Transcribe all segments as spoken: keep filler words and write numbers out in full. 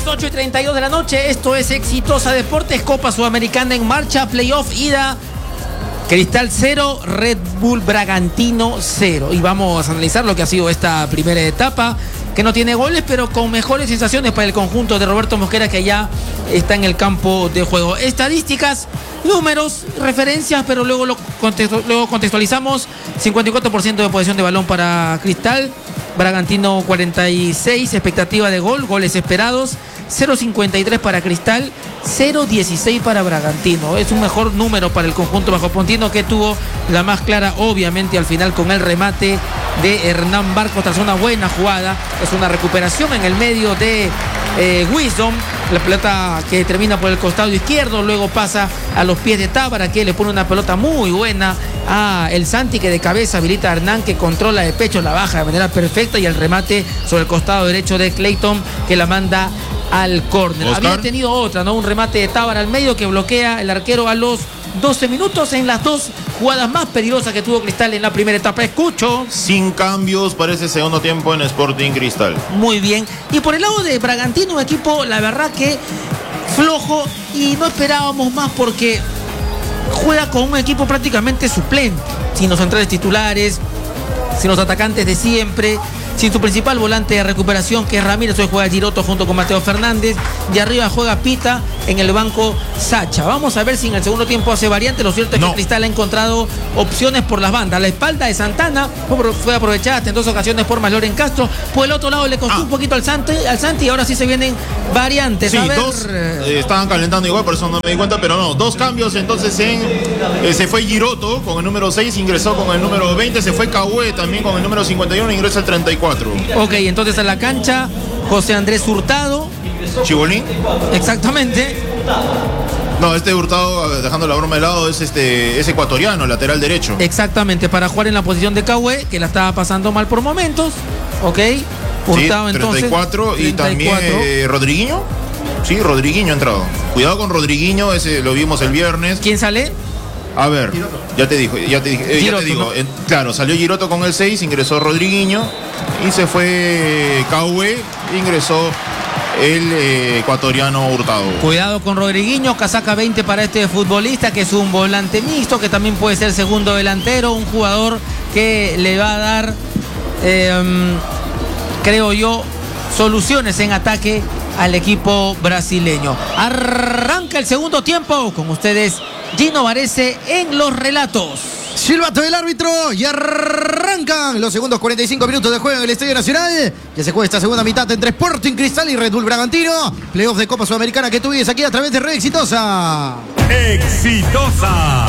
Seguimos, ocho y treinta y dos de la noche. Esto es Exitosa Deportes, Copa Sudamericana en marcha, playoff, ida. Cristal cero, Red Bull Bragantino cero. Y vamos a analizar lo que ha sido esta primera etapa, que no tiene goles, pero con mejores sensaciones para el conjunto de Roberto Mosquera, que ya está en el campo de juego. Estadísticas, números, referencias, pero luego lo contextu- luego contextualizamos. cincuenta y cuatro por ciento de posesión de balón para Cristal, Bragantino cuarenta y seis, expectativa de gol, goles esperados, cero cincuenta y tres para Cristal, cero dieciséis para Bragantino. Es un mejor número para el conjunto bajopontino, que tuvo la más clara, obviamente, al final con el remate de Hernán Barcos tras una buena jugada. Es una recuperación en el medio de eh, Wisdom, la pelota que termina por el costado izquierdo, luego pasa a los pies de Tábara, que le pone una pelota muy buena a el Santi, que de cabeza habilita a Hernán, que controla de pecho, la baja de manera perfecta, y el remate sobre el costado derecho de Clayton, que la manda al córner. Había tenido otra, ¿no? Un remate de Tábara al medio que bloquea el arquero a los doce minutos, en las dos jugadas más peligrosas que tuvo Cristal en la primera etapa. Escucho. Sin cambios para ese segundo tiempo en Sporting Cristal. Muy bien. Y por el lado de Bragantino, un equipo, la verdad que flojo, y no esperábamos más porque juega con un equipo prácticamente suplente, sin los centrales titulares, sin los atacantes de siempre, sin su principal volante de recuperación, que es Ramírez. Hoy juega Giroto junto con Mateo Fernández, y arriba juega Pita, en el banco Sacha. Vamos a ver si en el segundo tiempo hace variante. Lo cierto es no. que Cristal ha encontrado opciones por las bandas. La espalda de Santana fue aprovechada hasta en dos ocasiones por Maloren Castro. Por el otro lado le costó ah. un poquito al Santi, al Santi, y ahora sí se vienen variantes. Sí, a ver. dos eh, estaban calentando igual, por eso no me di cuenta, pero no, dos cambios. Entonces en, eh, se fue Giroto con el número seis, ingresó con el número veinte, se fue Cahué también con el número cincuenta y uno, ingresa el treinta y cuatro. Ok, entonces a la cancha José Andrés Hurtado. ¿Chibolín? Exactamente. No, este Hurtado, dejando la broma de lado, es este es ecuatoriano, lateral derecho. Exactamente, para jugar en la posición de Cahué, que la estaba pasando mal por momentos. Ok, Hurtado sí, entonces. treinta y cuatro, y treinta y cuatro. también eh, Rodriguinho. Sí, Rodriguinho ha entrado. Cuidado con Rodriguinho, ese lo vimos el viernes. ¿Quién sale? A ver, ya te dijo, ya te, dije, eh, Giroto, ya te digo, ¿no? eh, claro, salió Giroto con el seis, ingresó Rodriguinho y se fue Cahué, ingresó el eh, ecuatoriano Hurtado. Cuidado con Rodriguinho, casaca veinte para este futbolista, que es un volante mixto, que también puede ser segundo delantero, un jugador que le va a dar, eh, creo yo, soluciones en ataque al equipo brasileño. Arranca el segundo tiempo, con ustedes Gino Varese en los relatos. Silbato del árbitro y arrancan los segundos cuarenta y cinco minutos de juego en el Estadio Nacional. Ya se juega esta segunda mitad entre Sporting Cristal y Red Bull Bragantino. Playoff de Copa Sudamericana que tú vives aquí a través de Red Exitosa. Exitosa.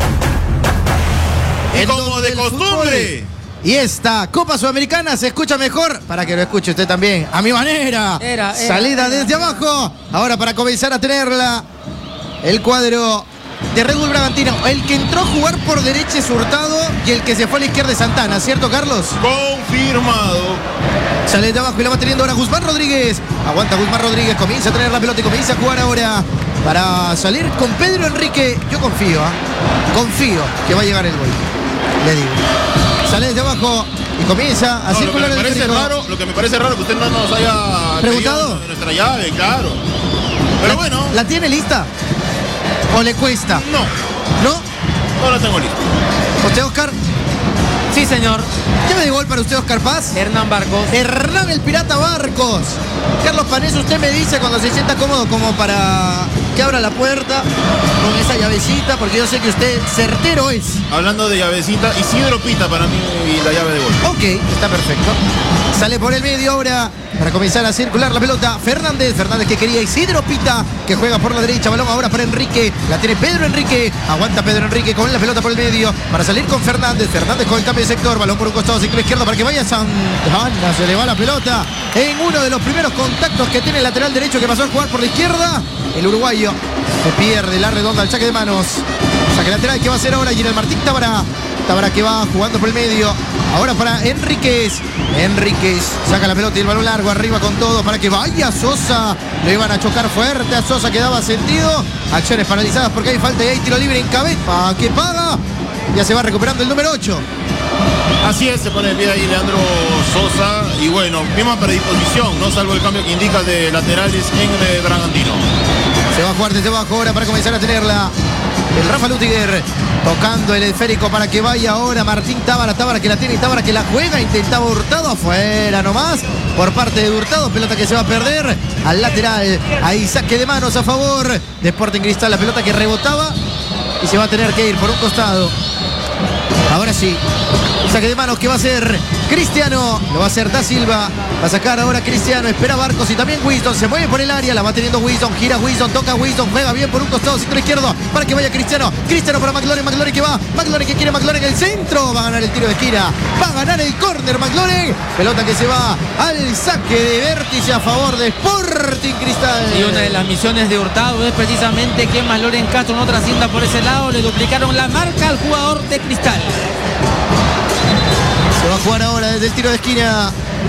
Y como de costumbre. Y esta Copa Sudamericana se escucha mejor, para que lo escuche usted también, a mi manera. Era, era, Salida era. desde abajo. Ahora para comenzar a tenerla, el cuadro de Red Bull Bragantino. El que entró a jugar por derecha es Hurtado, y el que se fue a la izquierda es Santana, ¿cierto, Carlos? Confirmado. Sale de abajo y la va teniendo ahora Guzmán Rodríguez. Aguanta Guzmán Rodríguez, comienza a tener la pelota y comienza a jugar ahora para salir con Pedro Enrique. Yo confío, ¿eh? confío que va a llegar el gol, le digo. Sale desde abajo y comienza a No, circular lo que me el parece esférico. raro, lo que me parece raro que usted no nos haya ¿Preguntado? nuestra llave, claro. Pero ¿La, bueno. ¿La tiene lista? ¿O le cuesta? No, ¿No? no la tengo lista. ¿Usted, Oscar? Sí, señor. Llave de gol para usted, Oscar Paz. Hernán Barcos. Hernán el Pirata Barcos. Carlos Panés, usted me dice cuando se sienta cómodo como para que abra la puerta con esa llavecita, porque yo sé que usted certero es. Hablando de llavecita, Isidro Pita para mí la llave de gol. Ok, está perfecto. Sale por el medio ahora para comenzar a circular la pelota. Fernández, Fernández que quería Isidro Pita, que juega por la derecha. Balón ahora para Enrique. La tiene Pedro Enrique. Aguanta Pedro Enrique con la pelota por el medio para salir con Fernández. Fernández con el cambio de sector. Balón por un costado, sector izquierdo para que vaya Santana. Se le va la pelota en uno de los primeros contactos que tiene el lateral derecho, que pasó a jugar por la izquierda. El uruguayo se pierde la redonda al saque de manos. Saque lateral que va a hacer ahora Girel Martín Tábara. Tábara que va jugando por el medio. Ahora para Enríquez. Enríquez saca la pelota y el balón largo arriba con todo para que vaya Sosa. Le iban a chocar fuerte a Sosa, que daba sentido. Acciones paralizadas porque hay falta y hay tiro libre en cabeza. ¿Qué paga? Ya se va recuperando el número ocho. Así es, se pone de pie ahí Leandro Sosa. Y bueno, misma predisposición, ¿no? Salvo el cambio que indica de laterales en eh, Bragantino. Se va a jugar desde abajo ahora para comenzar a tenerla. El Rafa Lutiger tocando el esférico para que vaya ahora Martín Tábara. Tábara que la tiene y Tábara que la juega. Intentaba Hurtado, afuera nomás por parte de Hurtado. Pelota que se va a perder al lateral. Ahí saque de manos a favor de Sporting Cristal. La pelota que rebotaba y se va a tener que ir por un costado. Ahora sí, saque de manos que va a ser Cristiano, lo va a hacer Da Silva, va a sacar ahora Cristiano, espera Barcos y también Winston, se mueve por el área, la va teniendo Winston, gira Winston, toca Winston, juega bien por un costado, centro izquierdo, para que vaya Cristiano, Cristiano para McLaren, McLaren que va, McLaren que quiere McLaren en el centro, va a ganar el tiro de esquina, va a ganar el córner McLaren, pelota que se va al saque de vértice a favor de Sporting Cristal. Y una de las misiones de Hurtado es precisamente que McLaren Castro no trascienda por ese lado, le duplicaron la marca al jugador de Cristal. Se va a jugar ahora desde el tiro de esquina.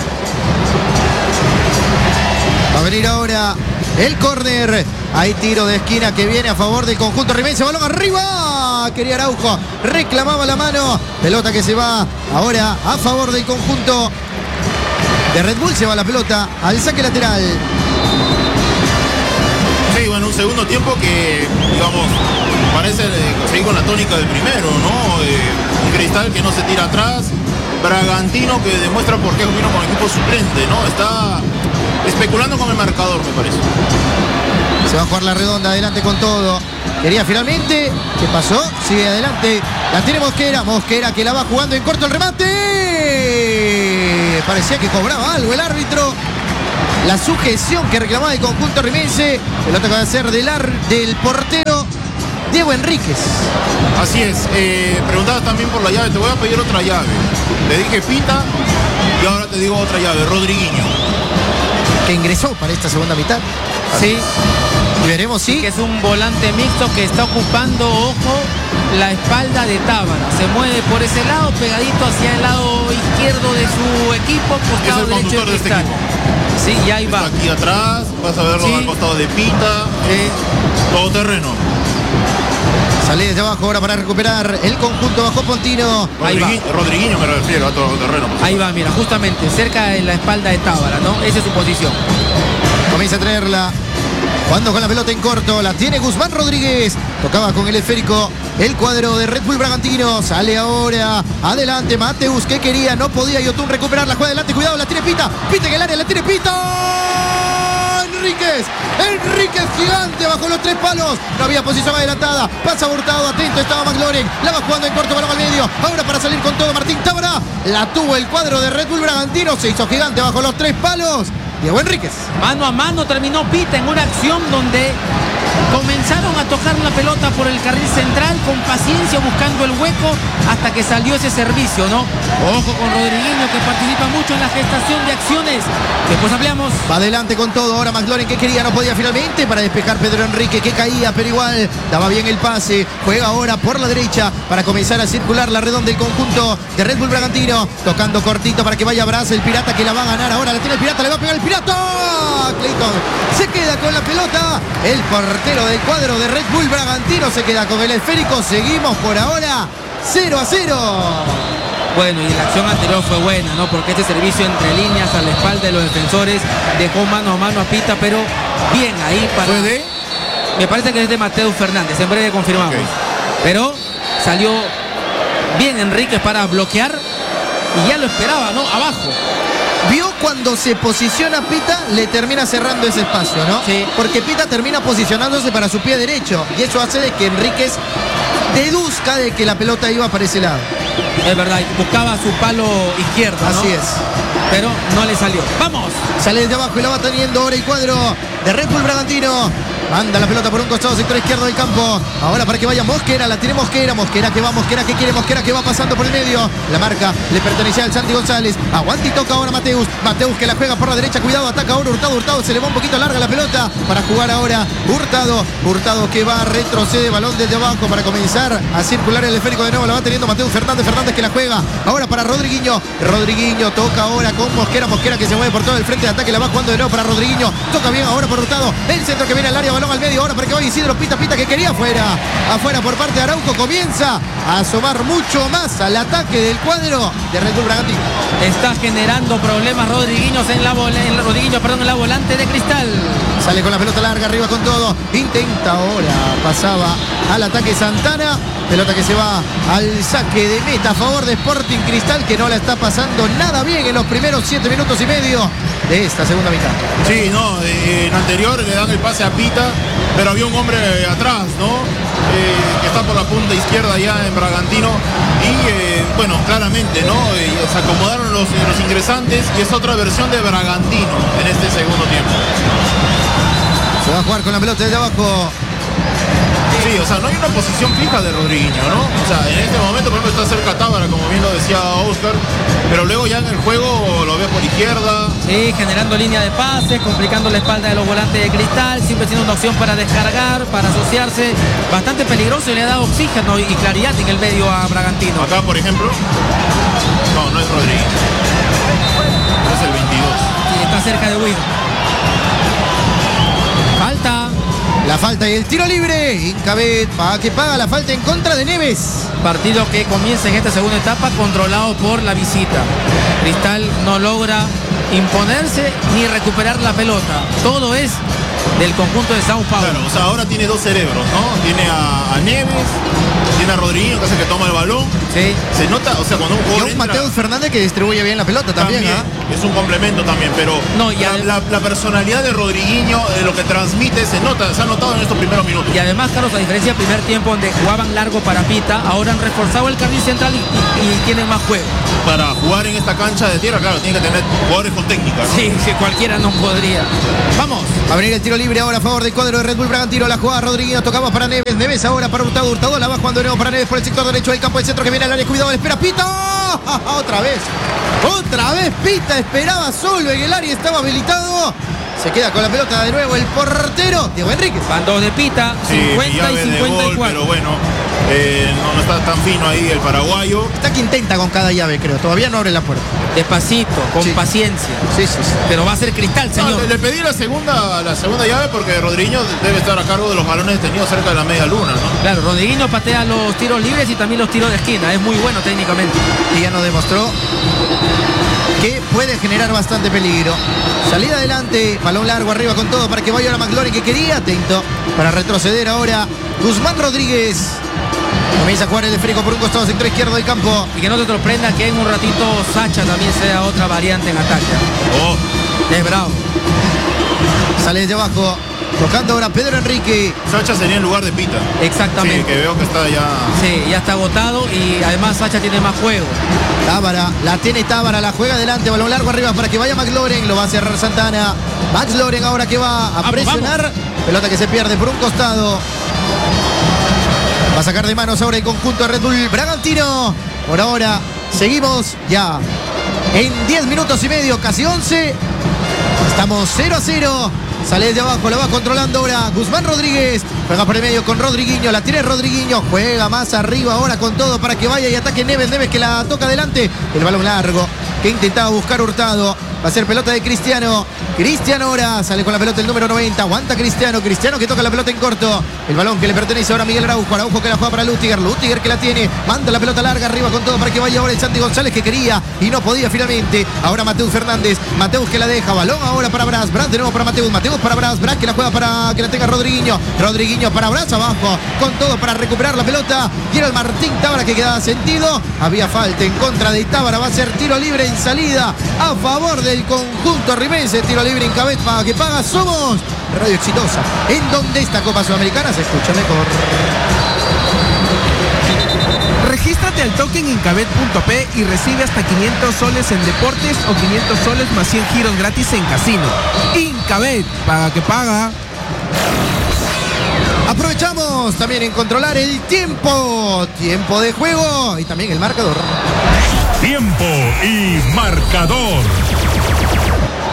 Va a venir ahora el córner. Hay tiro de esquina que viene a favor del conjunto rimense. Balón arriba. Quería Araujo. Reclamaba la mano. Pelota que se va ahora a favor del conjunto de Red Bull. Se va la pelota al saque lateral. Sí, bueno, un segundo tiempo que, digamos, parece eh, seguir con la tónica del primero, ¿no? Eh, un Cristal que no se tira atrás. Bragantino que demuestra por qué vino con equipo suplente, ¿no? Está especulando con el marcador, me parece. Se va a jugar la redonda, adelante con todo. Quería finalmente, ¿qué pasó? Sigue adelante, la tiene Mosquera, Mosquera que la va jugando en corto el remate. Parecía que cobraba algo el árbitro. La sujeción que reclamaba el conjunto rimense. Pelota que va a ser del, ar, del portero Diego Enríquez. Así es, eh, preguntabas también por la llave, te voy a pedir otra llave. Te dije Pita y ahora te digo otra llave, Rodriguinho. Que ingresó para esta segunda mitad. Sí. Y veremos si... Sí, que es un volante mixto que está ocupando, ojo, la espalda de Tábara. Se mueve por ese lado, pegadito hacia el lado izquierdo de su equipo, costado es el derecho conductor de este equipo. Sí, y ahí va. Está aquí atrás, vas a verlo Sí. al costado de Pita. Sí. Todo terreno. Sale desde abajo ahora para recuperar el conjunto bajo Pontino. Ahí va. Rodriguinho, Rodriguinho me refiero a todo terreno. Ahí va, mira, justamente cerca de la espalda de Tábara, ¿no? Esa es su posición. Comienza a traerla. Jugando con la pelota en corto. La tiene Guzmán Rodríguez. Tocaba con el esférico el cuadro de Red Bull Bragantino. Sale ahora. Adelante Mateus. Que quería. No podía Yotun recuperar. La juega adelante. Cuidado. La tiene Pita. Pita en el área. La tiene Pita. Enríquez. Enríquez gigante bajo los tres palos. No había posición adelantada. Pasa Hurtado. Atento estaba McLaren. La va jugando en corto. Balón al medio. Ahora para salir con todo Martín Tábara. La tuvo el cuadro de Red Bull Bragantino. Se hizo gigante bajo los tres palos. Diego Enríquez. Mano a mano terminó Pita en una acción donde comenzaron a tocar la pelota por el carril central con paciencia buscando el hueco hasta que salió ese servicio, ¿no? Ojo con Rodriguinho que participa mucho en la gestación de acciones. Después hablamos. Va adelante con todo. Ahora McLaren que quería, no podía finalmente para despejar Pedro Enrique que caía, pero igual daba bien el pase. Juega ahora por la derecha para comenzar a circular la redonda del conjunto de Red Bull Bragantino. Tocando cortito para que vaya Braz, el Pirata que la va a ganar. Ahora la tiene el Pirata, le va a pegar el Pirata. Clayton se queda con la pelota. El portero del cuadro de Red Bull Bragantino se queda con el esférico. Seguimos por ahora cero a cero. Bueno, y la acción anterior fue buena, ¿no? Porque este servicio entre líneas a la espalda de los defensores dejó mano a mano a Pita, pero bien ahí para... ¿Fue de? Me parece que es de Mateus Fernández, en breve confirmamos. Okay. Pero salió bien Enríquez para bloquear y ya lo esperaba, ¿no? Abajo. Vio cuando se posiciona Pita, le termina cerrando ese espacio, ¿no? Sí. Porque Pita termina posicionándose para su pie derecho. Y eso hace de que Enríquez deduzca de que la pelota iba para ese lado. Es verdad, buscaba su palo izquierdo, ¿no? Así es. Pero no le salió. ¡Vamos! Sale desde abajo y la va teniendo ahora el cuadro de Red Bull Bragantino. Manda la pelota por un costado, sector izquierdo del campo. Ahora para que vaya Mosquera, la tiene Mosquera. Mosquera que va, Mosquera que quiere, Mosquera que va pasando por el medio. La marca le pertenecía al Santi González. Aguanta y toca ahora Mateus. Mateus que la juega por la derecha. Cuidado, ataca ahora Hurtado. Hurtado se le va un poquito larga la pelota para jugar ahora Hurtado. Hurtado que va, retrocede, balón desde abajo para comenzar a circular el esférico de nuevo. La va teniendo Mateus Fernández. Fernández que la juega ahora para Rodriguinho. Rodriguinho toca ahora con Mosquera. Mosquera que se mueve por todo el frente de ataque. La va jugando de nuevo para Rodriguinho. Toca bien ahora por Hurtado. El centro que viene al área. balón al medio, ahora para que vaya Isidro Pita, Pita que quería afuera, afuera por parte de Araujo, comienza a asomar mucho más al ataque del cuadro de Red Bull Bragantino. Está generando problemas Rodriguinhos en la, vol en la, Rodriguinho, perdón, en la volante de Cristal. Sale con la pelota larga, arriba con todo, intenta ahora, pasaba al ataque Santana, pelota que se va al saque de meta a favor de Sporting Cristal, que no la está pasando nada bien en los primeros siete minutos y medio de esta segunda mitad. Sí, no, eh, en anterior le dan el pase a Pita, pero había un hombre atrás, ¿no? Eh, que está por la punta izquierda ya en Bragantino y eh, bueno, claramente, ¿no? Eh, se acomodaron los, los ingresantes y es otra versión de Bragantino en este segundo tiempo. Se va a jugar con la pelota desde abajo. Sí, o sea, no hay una posición fija de Rodriguinho, ¿no? O sea, en este momento, por ejemplo, está cerca Tábara, como bien lo decía Oscar, pero luego ya en el juego lo ve por izquierda. Sí, generando línea de pases, complicando la espalda de los volantes de Cristal, siempre siendo una opción para descargar, para asociarse. Bastante peligroso y le ha dado oxígeno y claridad en el medio a Bragantino. Acá, por ejemplo, no, no es Rodriguinho. Es el veintidós. Y está cerca de Will. Falta. La falta y el tiro libre. Incabet para que paga la falta en contra de Neves. Partido que comienza en esta segunda etapa controlado por la visita. Cristal no logra imponerse ni recuperar la pelota. Todo es del conjunto de Sao Paulo. Claro, o sea, ahora tiene dos cerebros, ¿no? Tiene a, a Neves, tiene a Rodriguinho, que hace que toma el balón. Sí. Se nota, o sea, cuando un Y jugador un entra, Mateus Fernández que distribuye bien la pelota también, también, ¿ah? es un complemento también, pero No, y la, adem- la- la personalidad de Rodriguinho, eh, lo que transmite, se nota, se ha notado en estos primeros minutos. Y además, Carlos, a diferencia del primer tiempo donde jugaban largo para Pita, ahora han reforzado el carril central y, y- y tienen más juego. Para jugar en esta cancha de tierra, claro, tiene que tener jugadores con técnica, ¿no? Sí, sí, cualquiera no podría. Vamos. Va a venir el tiro libre ahora a favor del cuadro de Red Bull Bragantino. La jugada Rodriguinho, tocamos para Neves. Neves ahora para Hurtado. Hurtado la va jugando de nuevo para Neves por el sector derecho del campo del centro que viene al área. Cuidado, le espera Pita. Otra vez. Otra vez Pita. Esperaba solo en el área. Estaba habilitado. Se queda con la pelota de nuevo el portero Diego Enríquez. Van dos de Pita, Sí, cincuenta y llave de cincuenta y gol, cuatro. pero bueno, eh, no, no está tan fino ahí el paraguayo. Está que intenta con cada llave, creo. Todavía no abre la puerta. Despacito, con Sí. paciencia. Sí, sí, sí. Pero va a ser Cristal, No, señor. le, le pedí la segunda, la segunda llave porque Rodriguinho debe estar a cargo de los balones detenidos cerca de la media luna, ¿no? Claro, Rodriguinho patea los tiros libres y también los tiros de esquina. Es muy bueno técnicamente. Y ya nos demostró que puede generar bastante peligro. Salida adelante, balón largo arriba con todo para que vaya ahora McLaurin que quería, atento para retroceder ahora Guzmán Rodríguez. Comienza a jugar el de Frico por un costado sector izquierdo del campo. Y que no te sorprenda que en un ratito Sacha también sea otra variante en ataque. Oh, Es bravo. Sale desde abajo, tocando ahora Pedro Enrique. Sacha sería en lugar de Pita. Sí, Exactamente. que veo que está ya. Sí, ya está agotado y además Sacha tiene más juego. Tábara, la tiene Tábara, la juega adelante, balón largo arriba para que vaya McLaurin, lo va a cerrar Santana. McLaurin ahora que va a Vamos, presionar. Pelota que se pierde por un costado. Va a sacar de manos ahora el conjunto de Red Bull Bragantino. Por ahora seguimos ya en diez minutos y medio, casi once. Estamos cero a cero. Sale desde abajo, la va controlando ahora Guzmán Rodríguez. Juega por el medio con Rodriguinho, la tiene Rodriguinho. Juega más arriba ahora con todo para que vaya y ataque Neves. Neves que la toca adelante. El balón largo que intentaba buscar Hurtado. Va a ser pelota de Cristiano. Cristiano ahora sale con la pelota el número noventa. Aguanta Cristiano. Cristiano que toca la pelota en corto. El balón que le pertenece ahora a Miguel Araujo. Araujo que la juega para Lutiger. Lutiger que la tiene. Manda la pelota larga arriba con todo para que vaya ahora el Santi González que quería y no podía finalmente. Ahora Mateus Fernández. Mateus que la deja. Balón ahora para Braz. Braz de nuevo para Mateus. Mateus para Braz. Braz que la juega para que la tenga Rodriguinho. Rodriguinho para Braz abajo. Con todo para recuperar la pelota. Y era el Martín Tábara que quedaba sentido. Había falta en contra de Tábara. Va a ser tiro libre en salida a favor del conjunto rimense. Tiro libre en cabeza para que paga. Somos Radio Exitosa. En donde esta Copa Sudamericana se escucha mejor. Regístrate al toque en incabet punto pe y recibe hasta quinientos soles en deportes o quinientos soles más cien giros gratis en casino. Incabet, paga que paga. Aprovechamos también en controlar el tiempo. Tiempo de juego y también el marcador. Tiempo y marcador.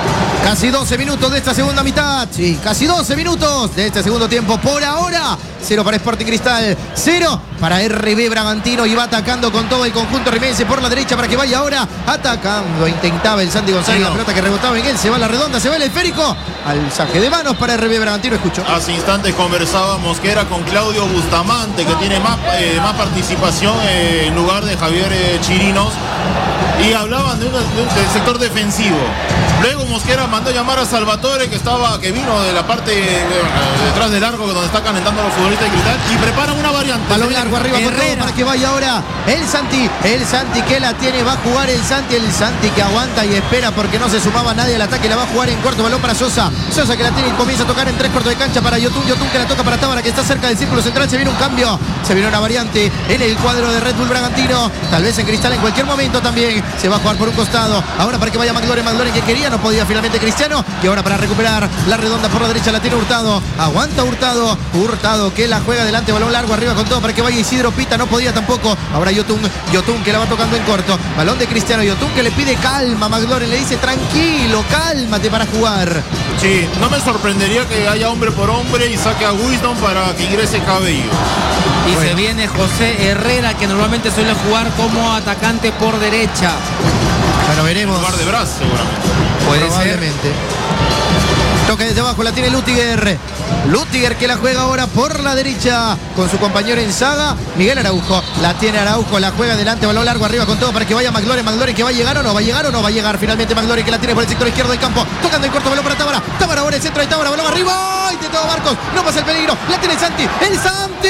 Casi doce minutos de esta segunda mitad. Sí, casi doce minutos de este segundo tiempo. Por ahora, cero para Sporting Cristal, cero para R B Bragantino. Y va atacando con todo el conjunto rimense por la derecha para que vaya ahora atacando. Intentaba el Santi González, sí, no. La pelota que rebotaba en él. Se va a la redonda, se va el esférico. Al saque de manos para R B Bragantino. Escucho. Hace instantes conversaba Mosquera con Claudio Bustamante, que tiene más, eh, más participación eh, en lugar de Javier eh, Chirinos. Y hablaban de un, de un del sector defensivo. Luego Mosquera mandó llamar a Salvatore, que estaba, que vino de la parte de, detrás del arco donde está calentando los futbolistas de Cristal, y preparan una variante. Balón largo arriba por todo para que vaya ahora el Santi. El Santi que la tiene, va a jugar el Santi. El Santi que aguanta y espera porque no se sumaba nadie al ataque. La va a jugar en corto, balón para Sosa. Sosa que la tiene y comienza a tocar en tres cortos de cancha para Yotun. Yotun que la toca para Tábara, que está cerca del círculo central. Se viene un cambio, se viene una variante en el cuadro de Red Bull Bragantino. Tal vez en Cristal en cualquier momento también. Se va a jugar por un costado. Ahora para que vaya McLaurin. McLaurin que quería, no podía finalmente Cristiano. Y ahora para recuperar la redonda por la derecha la tiene Hurtado. Aguanta Hurtado. Hurtado que la juega adelante. Balón largo arriba con todo para que vaya Isidro Pita. No podía tampoco. Ahora Yotun. Yotun que la va tocando en corto. Balón de Cristiano. Yotun que le pide calma. McLaurin le dice tranquilo, cálmate para jugar. Sí, no me sorprendería que haya hombre por hombre y saque a Wisdom para que ingrese Cabello. Y bueno, se viene José Herrera, que normalmente suele jugar como atacante por derecha. Bueno, veremos. En lugar de Braz, seguramente. Puede Probablemente. Ser. Toca desde abajo, la tiene Lutiger. Lutiger que la juega ahora por la derecha con su compañero en saga, Miguel Araujo. La tiene Araujo, la juega adelante, balón largo arriba con todo para que vaya McLaurin. McLaurin que va a llegar o no, va a llegar o no va a llegar. Finalmente McLaurin que la tiene por el sector izquierdo del campo. Tocando en corto, balón para Tábara. Tábara ahora el centro de Tábara, balón arriba. Intentó Marcos, no pasa el peligro. La tiene el Santi. El Santi.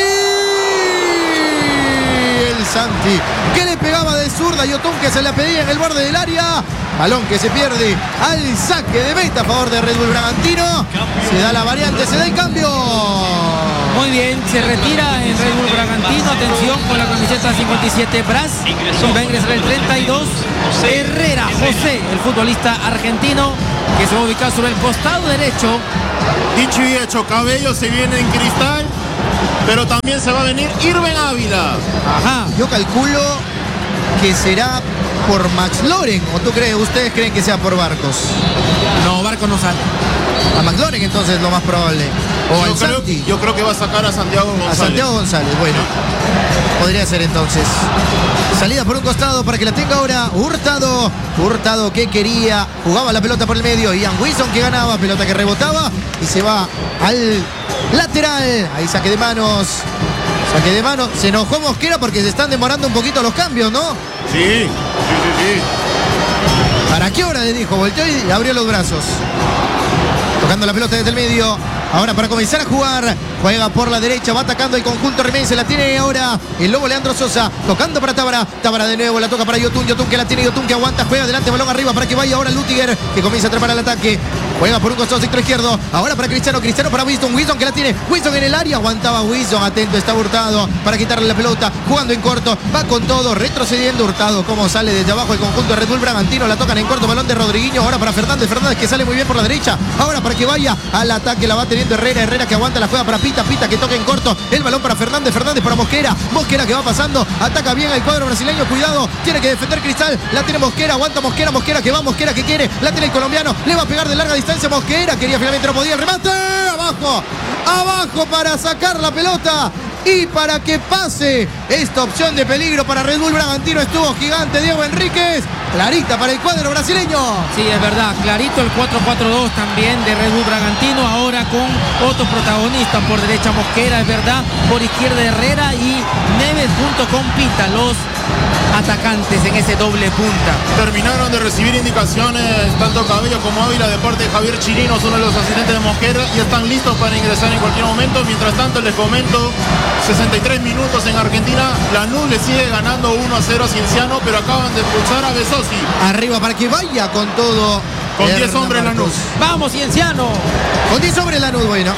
El Santi que le pegaba de zurda. Yotun que se la pedía en el borde del área. Balón que se pierde al saque de meta a favor de Red Bull Bragantino. Se da la variante, se da el cambio. Muy bien, se retira en Red Bull Bragantino. Atención con la camiseta cincuenta y siete Braz. Y va a ingresar el treinta y dos Herrera José, el futbolista argentino que se va a ubicar sobre el costado derecho. Dicho y hecho, Cabello se viene en Cristal, pero también se va a venir Irben Ávila. Ajá. Yo calculo que será por McLaurin, ¿o tú crees, ustedes creen que sea por Barcos? No, Barcos no sale. A McLaurin entonces lo más probable. O yo, al creo, Santi. yo creo que va a sacar a Santiago González. A Santiago González, bueno. Podría ser entonces. Salida por un costado para que la tenga ahora Hurtado. Hurtado que quería. Jugaba la pelota por el medio. Ian Wilson que ganaba. Pelota que rebotaba. Y se va al lateral. Ahí saque de manos. Saque de manos. Se enojó Mosquera porque se están demorando un poquito los cambios, ¿no? Sí, sí, sí, sí. ¿Para qué hora? Le dijo. Volteó y abrió los brazos. Tocando la pelota desde el medio. Ahora para comenzar a jugar. Juega por la derecha. Va atacando el conjunto rimense. La tiene ahora el lobo Leandro Sosa. Tocando para Tábara. Tábara de nuevo. La toca para Yotun. Yotun que la tiene. Yotun que aguanta. Juega adelante. Balón arriba para que vaya ahora Lutiger. Que comienza a atrapar al ataque. Juega por un costado sector izquierdo. Ahora para Cristiano. Cristiano para Winston. Winston que la tiene. Winston en el área. Aguantaba Winston. Atento. Está Hurtado para quitarle la pelota. Jugando en corto. Va con todo. Retrocediendo Hurtado. Como sale desde abajo el conjunto de Red Bull Bragantino. La tocan en corto. Balón de Rodriguinho. Ahora para Fernández. Fernández que sale muy bien por la derecha. Ahora para que vaya al ataque. La va teniendo Herrera. Herrera que aguanta la juega para Pita. Pita que toca en corto. El balón para Fernández. Fernández para Mosquera. Mosquera que va pasando. Ataca bien al cuadro brasileño. Cuidado. Tiene que defender Cristal. La tiene Mosquera. Aguanta Mosquera. Mosquera que va. Mosquera que quiere. La tiene el colombiano. Le va a pegar de larga distancia. Mosquera. Quería finalmente no podía. El remate. Abajo. Abajo para sacar la pelota. Y para que pase esta opción de peligro para Red Bull Bragantino estuvo gigante Diego Enríquez. Clarita para el cuadro brasileño. Sí, es verdad, clarito el cuatro cuatro dos también de Red Bull Bragantino, ahora con otro protagonista por derecha Mosquera, es verdad, por izquierda Herrera y Neves junto con Pita, los atacantes en ese doble punta. Terminaron de recibir indicaciones tanto Cabello como Ávila de parte de Javier Chirinos, uno de los asistentes de Mosquera, y están listos para ingresar en cualquier momento. Mientras tanto les comento, sesenta y tres minutos en Argentina, Lanús le sigue ganando uno a cero a Cienciano, pero acaban de expulsar a Besosi. Arriba para que vaya con todo. Con diez hombres Lanús. Vamos Cienciano. Con diez hombres Lanús, bueno.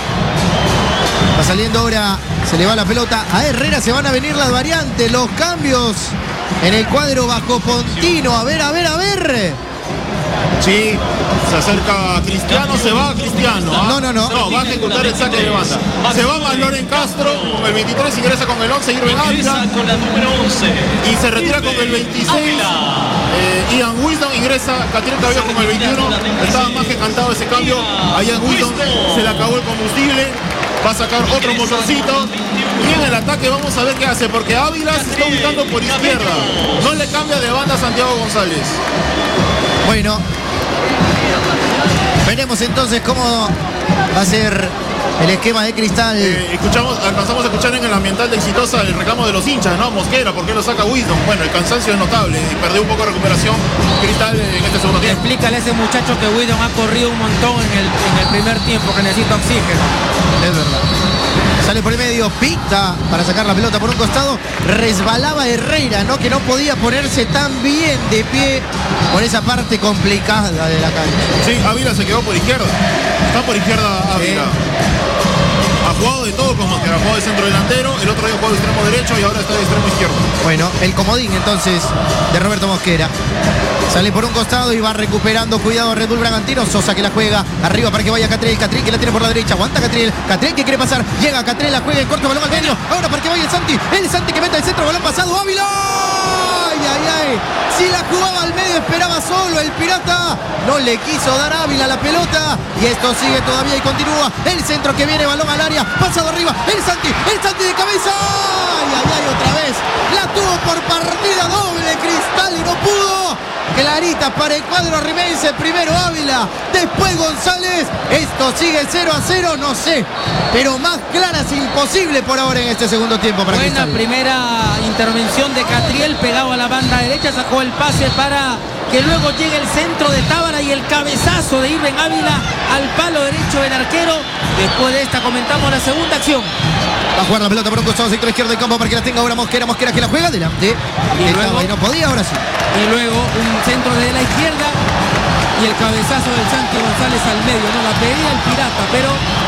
Va saliendo ahora, se le va la pelota a Herrera, se van a venir las variantes, los cambios en el cuadro bajo Pontino. A ver, a ver, a ver. Sí, se acerca a Cristiano, se va a Cristiano. ¿ah? No, no, no. No, va a ejecutar el saque de banda. Se va McLaurin Castro, con el veintitrés ingresa con el once, Irben Ávila. Y se retira con el veintiséis. Eh, Ian Wisdom ingresa, Catriel Cabello con el veintiuno. Estaba más que cantado ese cambio. A Ian Wisdom se le acabó el combustible. Va a sacar otro motorcito. Y en el ataque vamos a ver qué hace, porque Ávila se está ubicando por izquierda. No le cambia de banda a Santiago González. Bueno, veremos entonces cómo va a ser el esquema de Cristal. Eh, escuchamos, alcanzamos a escuchar en el ambiental de Exitosa el reclamo de los hinchas, ¿no? Mosquera, ¿por qué lo saca Wisdom? Bueno, el cansancio es notable y perdió un poco de recuperación Cristal en este segundo tiempo. Explícale a ese muchacho que Wisdom ha corrido un montón en el, en el primer tiempo, que necesita oxígeno. Es verdad. Sale por el medio, pita para sacar la pelota por un costado. Resbalaba Herrera, ¿no? Que no podía ponerse tan bien de pie por esa parte complicada de la cancha. Sí, Ávila se quedó por izquierda. Está por izquierda Ávila. Sí. Ha jugado de todo con Mosquera. Ha jugado de centro delantero, el otro día jugó de extremo derecho y ahora está de extremo izquierdo. Bueno, el comodín entonces de Roberto Mosquera. Sale por un costado y va recuperando. Cuidado Red Bull Bragantino. Sosa que la juega arriba para que vaya Catriel. Catriel que la tiene por la derecha. Aguanta Catriel. Catriel que quiere pasar. Llega Catriel, la juega en corto, balón al medio. Ahora para que vaya el Santi. El Santi que mete el centro. Balón pasado. Ávila. Ay, ay, ay. Si la jugaba al medio esperaba solo el Pirata. No le quiso dar Ávila la pelota. Y esto sigue todavía y continúa. El centro que viene. Balón al área. Pasado arriba. El Santi. El Santi de cabeza. Ay, ay, ay. Otra vez. La tuvo por partida doble Cristal y no pudo. Clarita para el cuadro rimense, primero Ávila, después González. Esto sigue cero a cero, no sé, pero más clara es imposible por ahora en este segundo tiempo para Buena Cristal. Primera intervención de Catriel, pegado a la banda derecha, sacó el pase para que luego llegue el centro de Tábara y el cabezazo de Irving Ávila al palo derecho del arquero. Después de esta comentamos la segunda acción. Va a jugar la pelota por un costado, sector izquierdo del campo para que la tenga ahora Mosquera. Mosquera que la juega adelante. Y Estaba luego, y no podía, ahora sí. Y luego un centro desde la izquierda y el cabezazo del Santi González al medio. No la pedía el Pirata, pero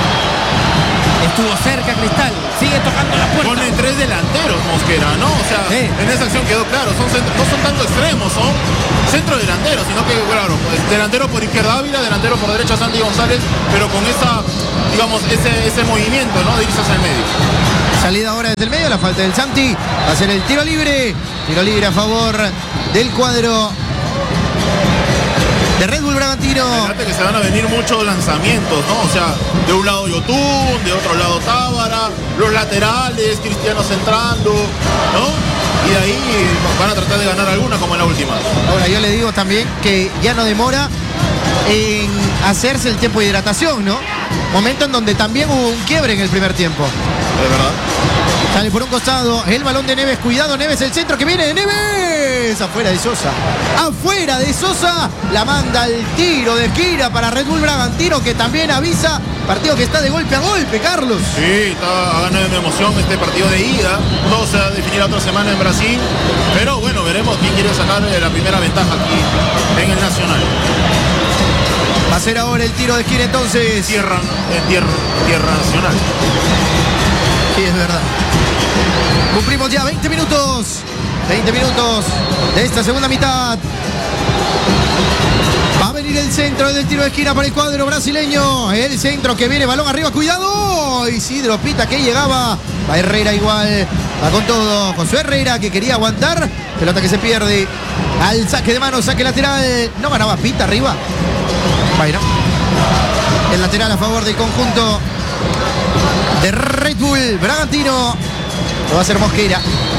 estuvo cerca Cristal. Sigue tocando la puerta. Pone tres delanteros Mosquera, ¿no? O sea, sí. En esa acción quedó claro. Son centro, no son tanto extremos, son centro delanteros, sino que, claro, pues, delantero por izquierda Ávila, delantero por derecha Santi González, pero con esa, digamos, ese, ese movimiento, ¿no? De irse hacia el medio. Salida ahora desde el medio, la falta del Santi. Va a ser el tiro libre. Tiro libre a favor del cuadro de Red Bull Bragantino. Fíjate que se van a venir muchos lanzamientos, ¿no? O sea, de un lado Yotún, de otro lado Tábara, los laterales, Cristianos entrando, ¿no? Y de ahí van a tratar de ganar alguna como en la última. Ahora yo le digo también que ya no demora en hacerse el tiempo de hidratación, ¿no? Momento en donde también hubo un quiebre en el primer tiempo. De verdad. Sale por un costado el balón de Neves. Cuidado Neves, el centro que viene de Neves. Afuera de Sosa. Afuera de Sosa. La manda al tiro de esquina para Red Bull Bragantino, que también avisa. Partido que está de golpe a golpe, Carlos. Sí, está ganando emoción este partido de ida. Todo se va a definir la otra semana en Brasil. Pero bueno, veremos quién quiere sacar la primera ventaja aquí en el Nacional. Va a ser ahora el tiro de esquina entonces. Tierra, eh, tierra, tierra nacional. Sí, es verdad. Cumplimos ya veinte minutos. veinte minutos de esta segunda mitad. Va a venir el centro del tiro de esquina para el cuadro brasileño. El centro que viene, balón arriba, cuidado. Isidro Pita que llegaba. Va Herrera igual. Va con todo. Josué Herrera que quería aguantar. Pelota que se pierde. Al saque de mano, saque lateral. No ganaba Pita arriba. Bueno. El lateral a favor del conjunto de Red Bull Bragantino. Lo va a hacer Mosquera.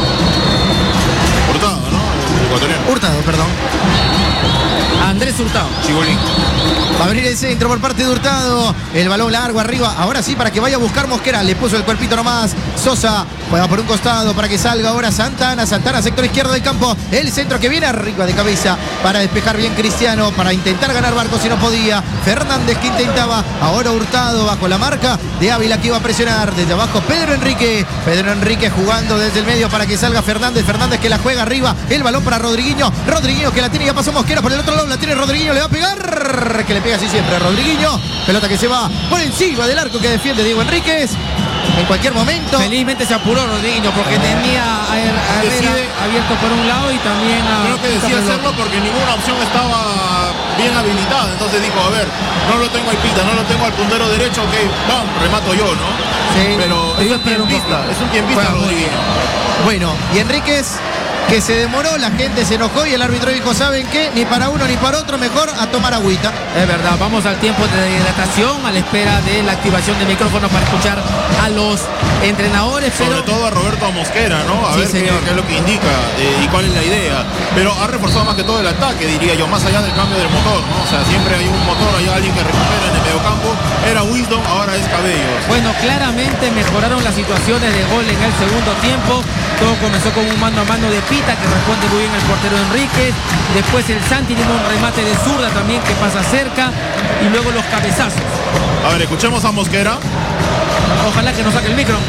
Hurtado, ¿no? El ecuatoriano. Hurtado, perdón. Andrés Hurtado. Chibolín. Va a venir el centro por parte de Hurtado. El balón largo arriba. Ahora sí para que vaya a buscar Mosquera. Le puso el cuerpito nomás. Sosa juega por un costado para que salga ahora Santana. Santana, sector izquierdo del campo. El centro que viene arriba de cabeza para despejar bien Cristiano. Para intentar ganar Barco si no podía. Fernández que intentaba. Ahora Hurtado bajo la marca de Ávila que iba a presionar. Desde abajo Pedro Enrique. Pedro Enrique jugando desde el medio para que salga Fernández. Fernández que la juega arriba. El balón para Rodriguinho. Rodriguinho que la tiene. Ya pasó Mosquera por el otro lado. La tiene Rodriguinho. Le va a pegar. Que le pega así siempre a Rodriguinho. Pelota que se va por encima del arco que defiende Diego Enríquez. En cualquier momento. Felizmente se apuró Rodriguinho porque tenía a Her- a Herrera Decide- abierto por un lado y también a... Creo que decía hacerlo porque ninguna opción estaba bien habilitada. Entonces dijo, a ver, no lo tengo al Pita, no lo tengo al puntero derecho, ok, vamos, remato yo, ¿no? Sí. Pero Te es iba a un esperar un tiempista, poco. es un tiempista Juega muy Rodriguinho. Bueno, y Enríquez que se demoró, la gente se enojó y el árbitro dijo, ¿saben qué? Ni para uno ni para otro, mejor a tomar agüita. Es verdad, vamos al tiempo de hidratación, a la espera de la activación de micrófono para escuchar a los entrenadores. Sobre pero... todo a Roberto Mosquera, ¿no? A Sí, ver qué, señor. qué es lo que indica eh, y cuál es la idea. Pero ha reforzado más que todo el ataque, diría yo, más allá del cambio del motor, ¿no? O sea, siempre hay un motor, hay alguien que recupera en el mediocampo. Era Wisdom, ahora es Cabellos. Bueno, claramente mejoraron las situaciones de gol en el segundo tiempo. Todo comenzó con un mano a mano de Pita, que responde muy bien el portero Enríquez. Después el Santi tiene un remate de zurda también que pasa cerca. Y luego los cabezazos. A ver, escuchemos a Mosquera. Ojalá que nos saque el micro.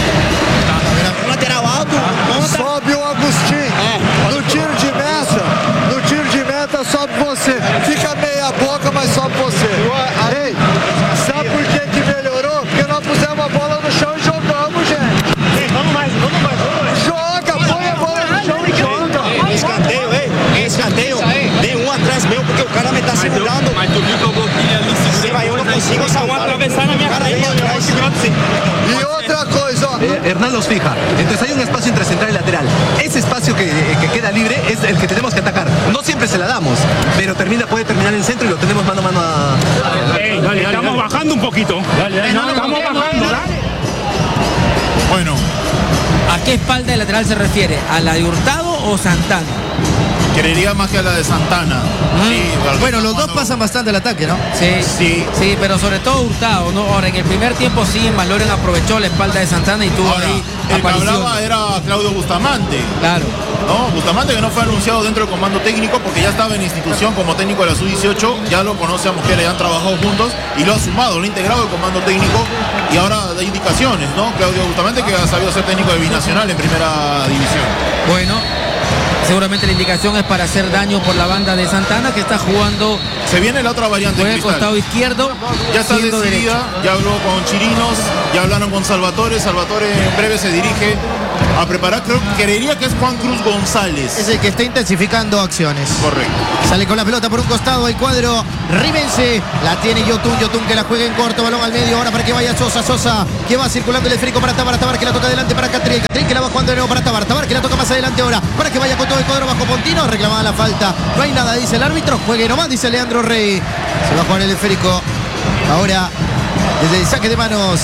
Lateral alto, Sobe o Agostinho. No tiro de meta, no tiro de meta sobe você. Fica meia boca, mas sobe você. Ei, sabe por que que melhorou? Porque nós pusemos a bola no chão e jogamos, gente. Vamos mais, vamos mais, vamos mais. Joga, põe a bola no chão e joga. Escanteio, ei, escanteio. Tem um atrás meu, porque o cara me tá segurando. Mas tu viu que eu bloqueei ali em Sim, mas eu não consigo salvar. atravessar na minha Cara, frente. vem atrás. E outra coisa, ó. Eh, Hernán los fija. Entonces hay un espacio entre central y lateral. Ese espacio que, eh, que queda libre es el que tenemos que atacar. No siempre se la damos, pero termina, puede terminar en el centro y lo tenemos mano a mano a... Ey, dale, estamos bajando un poquito. Dale, dale, no, estamos no, no, bajando, no. dale. Bueno, ¿A qué espalda de lateral se refiere? ¿A la de Hurtado o Santana? creería más que a la de Santana. Sí, Bueno, los dos cuando- pasan bastante al ataque, ¿no? Sí, Sí. sí, pero sobre todo Hurtado, ¿no? Ahora, en el primer tiempo sí, Maloren aprovechó la espalda de Santana y tuvo Ahora, ahí el que aparición. hablaba era Claudio Bustamante. Claro. No, Bustamante, que no fue anunciado dentro del comando técnico porque ya estaba en institución como técnico de la sub dieciocho, ya lo conoce a Mosquera, ya han trabajado juntos y lo ha sumado, lo ha integrado el comando técnico y ahora da indicaciones, ¿no? Claudio Bustamante, que ha sabido ser técnico de Binacional en primera división. Bueno, seguramente la indicación es para hacer daño por la banda de Santana, que está jugando Se viene la otra variante, por el Cristal. costado izquierdo. Ya está siendo decidida, derecho. ya habló con Chirinos, ya hablaron con Salvatore, Salvatore en breve se dirige a preparar, creo, creería que es Juan Cruz González. Es el que está intensificando acciones. Correcto. Sale con la pelota por un costado el cuadro Rimense. La tiene Yotun, Yotun que la juega en corto, balón al medio, ahora para que vaya Sosa, Sosa que va circulando el esférico para Tabar, Tabar que la toca adelante para Catril, Catril que la va jugando de nuevo para Tabar, Tabar que la toca más adelante ahora para que vaya con todo el cuadro bajo Pontino, reclamada la falta. No hay nada, dice el árbitro, juegue nomás, dice Leandro Rey. Se va a jugar el esférico. Ahora, desde el saque de manos.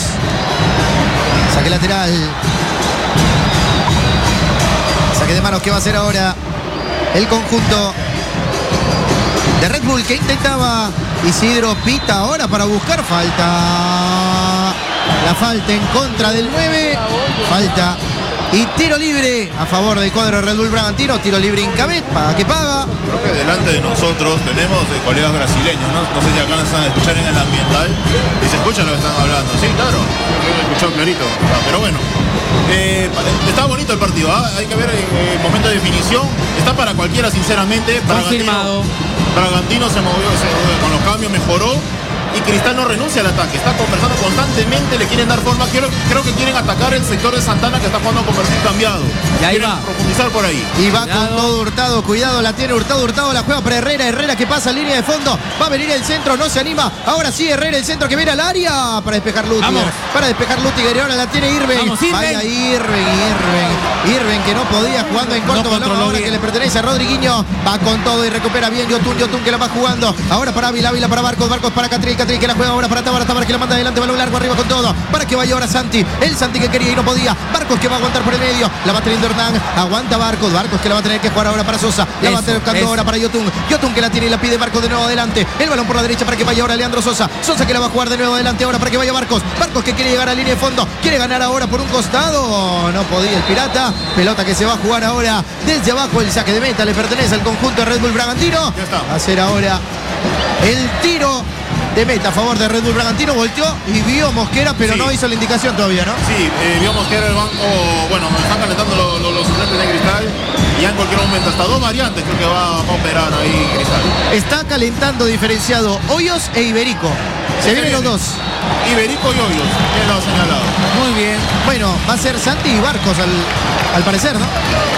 Saque lateral. Saque de manos que va a hacer ahora el conjunto de Red Bull, que intentaba Isidro Pita ahora para buscar falta. La falta en contra del nueve. Falta y tiro libre a favor del cuadro de Red Bull Bragantino. Tiro libre Incabet, paga que paga. Creo que delante de nosotros tenemos eh, colegas brasileños, ¿no? No sé si alcanzan a escuchar en el ambiental y se escucha lo que están hablando. Sí, claro, yo lo he escuchado clarito. Ah, pero bueno, eh, está bonito el partido, ¿ah? Hay que ver eh, el momento de definición. Está para cualquiera, sinceramente. Confirmado. Bragantino se movió, se- con los cambios mejoró. Y Cristal no renuncia al ataque, está conversando constantemente, le quieren dar forma, creo, creo que quieren atacar el sector de Santana que está jugando con perfil cambiado. Y ahí Quieren va. profundizar por ahí. Y va Cuidado. con todo Hurtado, cuidado, la tiene Hurtado, Hurtado la juega para Herrera, Herrera que pasa línea de fondo, va a venir el centro, no se anima, ahora sí Herrera el centro que viene al área para despejar Lutiger, Vamos. para despejar Lutiger y ahora la tiene Irving, Vamos, Irving. vaya Irving, Irving, Irving que no podía jugando en corto, No balón controló ahora bien. que le pertenece a Rodriguinho, va con todo y recupera bien Yotun, Yotun que la va jugando, ahora para Ávila, Ávila para Barcos, Barcos para Catril, Catril que la juega ahora para Tabar, Tabar que la manda adelante, balón largo arriba con todo, para que vaya ahora Santi, el Santi que quería y no podía, Barcos que va a aguantar por el medio, la va teniendo Hernán, aguanta Barcos, Barcos que la va a tener que jugar ahora para Sosa, la va Eso, tocando eso. ahora para Yotun, Yotun que la tiene y la pide Barcos de nuevo adelante, el balón por la derecha para que vaya ahora Leandro Sosa, Sosa que la va a jugar de nuevo adelante ahora para que vaya Barcos, Barcos que quiere llegar a línea de fondo, quiere ganar ahora por un costado, no podía el Pirata, pelota que se va a jugar ahora desde abajo, el saque de meta le pertenece al conjunto de Red Bull Bragantino, Ya está. va a hacer ahora el tiro de meta a favor de Red Bull Bragantino, volteó y vio Mosquera, pero Sí. no hizo la indicación todavía, ¿no? Sí, eh, vimos que era el banco, bueno, están calentando los, los, los suplentes de Cristal y ya en cualquier momento hasta dos variantes creo que va, va a operar ahí Cristal. Está calentando diferenciado Hoyos e Iberico. Se vienen los dos. Iberico y Hoyos, que lo ha señalado. Muy bien. Bueno, va a ser Santi y Barcos al, al parecer, ¿no?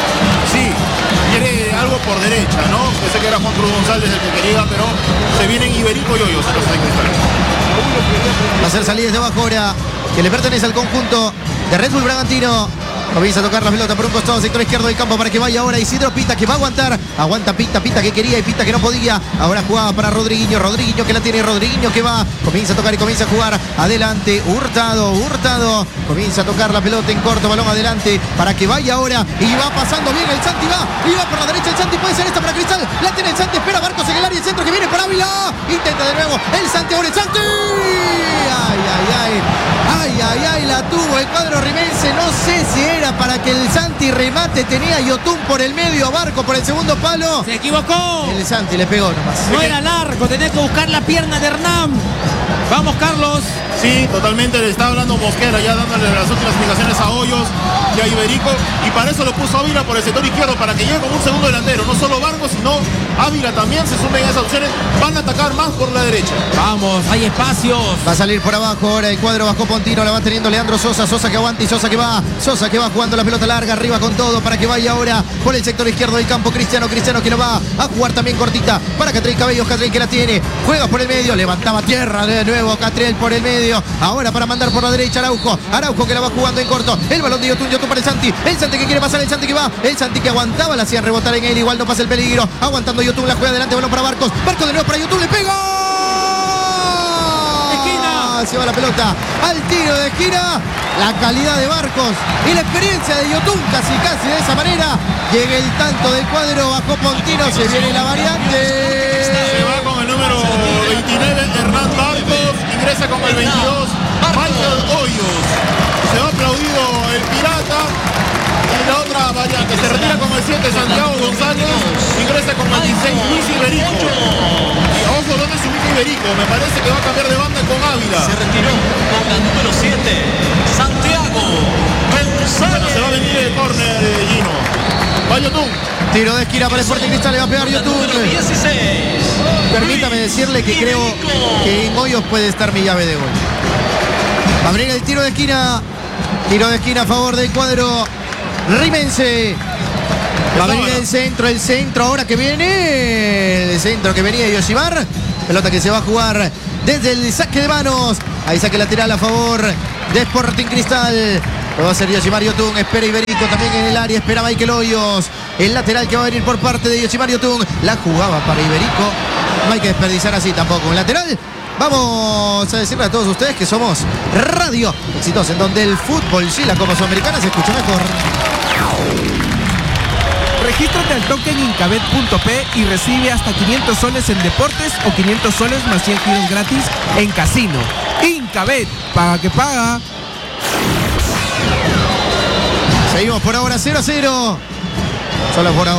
Sí, quiere algo por derecha, ¿no? Pensé que era Juan Cruz González el que quería, pero se vienen Iberico y Hoyos en los de Cristal. Va a ser salida desde abajo ahora que le pertenece al conjunto de Red Bull Bragantino. Comienza a tocar la pelota por un costado, sector izquierdo del campo para que vaya ahora Isidro Pita, que va a aguantar. Aguanta Pita, Pita que quería y Pita que no podía. Ahora jugaba para Rodriguinho, Rodriguinho que la tiene, Rodriguinho que va. Comienza a tocar y comienza a jugar. Adelante, Hurtado, Hurtado. Comienza a tocar la pelota en corto, balón adelante para que vaya ahora. Y va pasando bien el Santi, va. Y va por la derecha el Santi, puede ser esta para Cristal. La tiene el Santi, espera Barcos en el área, el centro que viene para Ávila. Intenta de nuevo el Santi, ahora el Santi. Ay, ay, ay. Ay, ay, ay, la tuvo el cuadro rimense. No sé si era para que el Santi remate. Tenía Yotun por el medio, Barco por el segundo palo. Se equivocó. El Santi le pegó nomás. No era largo, tenía que buscar la pierna de Hernán. Vamos, Carlos. Sí, totalmente, le está hablando Mosquera, ya dándole las últimas explicaciones a Hoyos y a Iberico, y para eso lo puso Ávila por el sector izquierdo, para que llegue como un segundo delantero, no solo Vargas, sino Ávila también se sumen a esas opciones, van a atacar más por la derecha. Vamos, hay espacios. Va a salir por abajo ahora el cuadro bajo Pontino, la va teniendo Leandro Sosa, Sosa que aguanta y Sosa que va, Sosa que va jugando la pelota larga, arriba con todo, para que vaya ahora por el sector izquierdo del campo, Cristiano, Cristiano que lo va a jugar también cortita, para Catriel Cabello, Catriel que la tiene, juega por el medio, levantaba tierra de nuevo, Catriel por el medio, ahora para mandar por la derecha Araujo, Araujo que la va jugando en corto, el balón de Yotun, Yotun para el Santi, el Santi que quiere pasar, el Santi que va, el Santi que aguantaba, la hacía rebotar en él, igual no pasa el peligro, aguantando Yotun, la juega adelante, balón para Barcos, Barcos de nuevo para Yotun, le pega. Esquina. Se va la pelota al tiro de esquina, la calidad de Barcos y la experiencia de Yotun, casi casi de esa manera, llega el tanto del cuadro bajo Pontino, se viene la variante. Se va con el número veintinueve, Hernán Barcos, ingresa con el veintidós, Michael Hoyos. Se va aplaudido el Pirata. Y la otra variante, se retira con el siete, Santiago González, ingresa con el dieciséis, Luis Iberico. Y ojo, ¿dónde es su Luis Iberico? Me parece que va a cambiar de banda con Ávila. Se retiró con la número siete, Santiago González. Bueno, se va a venir el córner, eh, Gino. Va Yotun. Tiro de esquina para el Sporting Cristal, le va a pegar Yotun. Permítame decirle que creo que en Hoyos puede estar mi llave de gol. Va a abrir el tiro de esquina. Tiro de esquina a favor del cuadro rimense. Va a venir el centro, el centro ahora que viene. El centro que venía Yoshimar. Pelota que se va a jugar desde el saque de manos. Ahí saque lateral a favor de Sporting Cristal. Lo va a hacer Yoshimar Yotun. Espera Iberico también en el área. Espera Michael Hoyos. El lateral que va a venir por parte de Yoshimar Yotun. La jugaba para Iberico. No hay que desperdiciar así tampoco. Un lateral. Vamos a decirle a todos ustedes que somos Radio Exitosa, en donde el fútbol y la Copa Sudamericana se escucha mejor. Regístrate al toque en incabet punto pe y recibe hasta quinientos soles en deportes o quinientos soles más cien giros gratis en casino. Incabet, paga que paga. Seguimos por ahora cero a cero. Solo por ahora.